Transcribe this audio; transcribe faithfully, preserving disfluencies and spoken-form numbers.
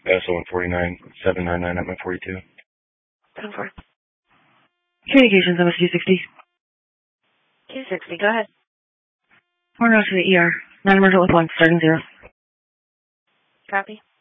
Uh, so one forty-nine, seven ninety-nine at my forty-two. ten four. Communications, M S two sixty. two sixty, go ahead. Horn out to the E R. Non-emergent with one, starting zero. Copy.